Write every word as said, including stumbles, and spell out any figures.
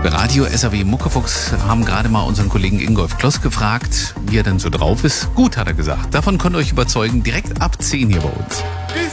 Radio S A W Muckefuchs haben gerade mal unseren Kollegen Ingolf Kloss gefragt, wie er denn so drauf ist. Gut, hat er gesagt. Davon könnt ihr euch überzeugen, direkt ab zehn hier bei uns.